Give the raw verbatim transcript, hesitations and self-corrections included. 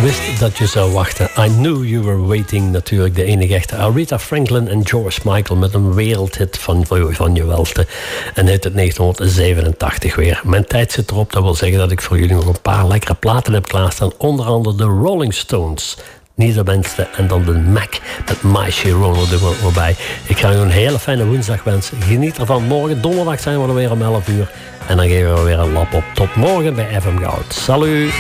wist dat je zou wachten. I knew you were waiting, natuurlijk de enige echte. Aretha Franklin en George Michael met een wereldhit van, van je welste. En uit het negentien zevenentachtig weer. Mijn tijd zit erop, dat wil zeggen dat ik voor jullie nog een paar lekkere platen heb klaarstaan. Onder andere de Rolling Stones. Niet de minste. En dan de Mac met My Sharona doen we voorbij. Ik ga u een hele fijne woensdag wensen. Geniet ervan. Morgen donderdag zijn we er weer om elf uur. En dan geven we weer een lap op. Tot morgen bij F M Goud. Salut!